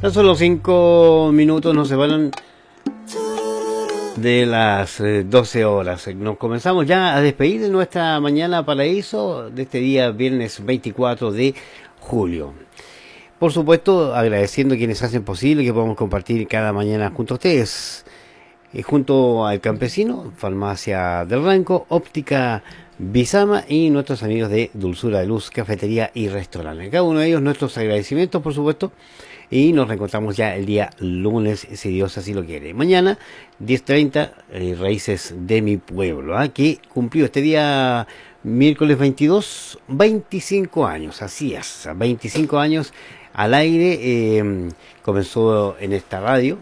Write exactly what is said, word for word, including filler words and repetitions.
Ya son los cinco minutos, nos separan de las eh, doce horas. Nos comenzamos ya a despedir de nuestra mañana paraíso de este día viernes veinticuatro de julio. Por supuesto, agradeciendo a quienes hacen posible que podamos compartir cada mañana junto a ustedes. Y junto al Campesino, Farmacia del Ranco, Óptica Bizama y nuestros amigos de Dulzura de Luz, Cafetería y Restaurante. Cada uno de ellos nuestros agradecimientos, por supuesto. Y nos reencontramos ya el día lunes, si Dios así lo quiere. Mañana, diez treinta, eh, Raíces de mi Pueblo, ¿eh? que cumplió este día miércoles veintidós, veinticinco años, así es, veinticinco años al aire. Eh, comenzó en esta radio,